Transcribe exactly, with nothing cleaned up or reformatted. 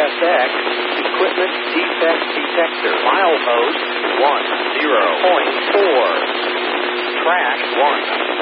S X, equipment defect detector, milepost one zero point four, track one.